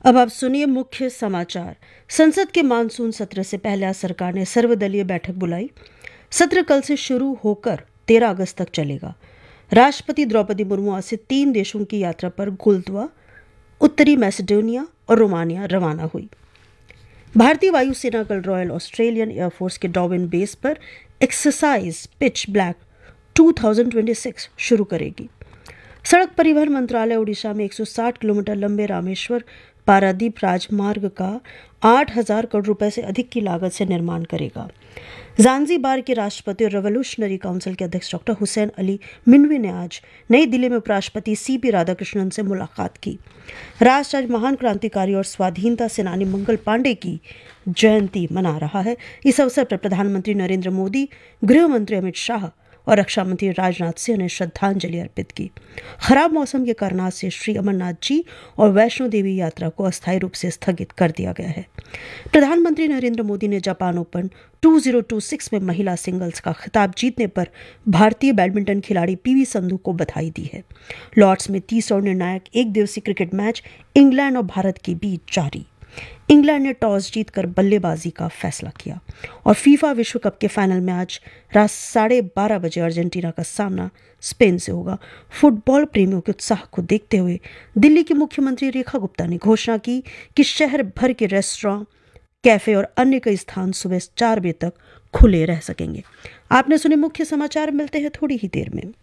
अब आप सुनिए मुख्य समाचार। संसद के मानसून सत्र से पहले आज सरकार ने सर्वदलीय बैठक बुलाई। सत्र कल से शुरू होकर 13 अगस्त तक चलेगा। राष्ट्रपति द्रौपदी मुर्मू आज से 3 देशों की यात्रा पर मोल्दोवा, उत्तरी मैसेडोनिया और रोमानिया रवाना हुई। भारतीय वायुसेना कल रॉयल ऑस्ट्रेलियन एयरफोर्स के डॉर्विन बेस पर एक्सरसाइज पिच ब्लैक 2026 शुरू करेगी। सड़क परिवहन मंत्रालय ओडिशा में 160 किलोमीटर लंबे रामेश्वर पारादीप राजमार्ग का 8,000 करोड़ रुपए से अधिक की लागत से निर्माण करेगा। ज़ांज़ीबार के राष्ट्रपति और रेवोल्यूशनरी काउंसिल के अध्यक्ष डॉक्टर हुसैन अली मिनवी ने आज नई दिल्ली में उपराष्ट्रपति सीपी राधाकृष्णन से मुलाकात की। राष्ट्र आज महान क्रांतिकारी और स्वाधीनता सेनानी मंगल पांडे की जयंती मना रहा है। इस अवसर पर प्रधानमंत्री नरेंद्र मोदी, गृह मंत्री अमित शाह और रक्षा मंत्री राजनाथ सिंह ने श्रद्धांजलि अर्पित की। खराब मौसम के कारण आज से श्री अमरनाथ जी और वैष्णो देवी यात्रा को अस्थायी रूप से स्थगित कर दिया गया है। प्रधानमंत्री नरेंद्र मोदी ने जापान ओपन 2026 में महिला सिंगल्स का खिताब जीतने पर भारतीय बैडमिंटन खिलाड़ी पीवी संधू को बधाई दी है। लॉर्ड्स में 30 और निर्णायक एक दिवसीय क्रिकेट मैच इंग्लैंड और भारत के बीच जारी। इंग्लैंड ने टॉस जीतकर बल्लेबाजी का फैसला किया और फीफा विश्व कप के फाइनल में आज रात 12:30 बजे अर्जेंटीना का सामना स्पेन से होगा। फुटबॉल प्रेमियों के उत्साह को देखते हुए दिल्ली की मुख्यमंत्री रेखा गुप्ता ने घोषणा की कि शहर भर के रेस्टोरेंट, कैफे और अन्य कई स्थान सुबह 4 बजे तक खुले रह सकेंगे। आपने सुने मुख्य समाचार, मिलते हैं थोड़ी ही देर में।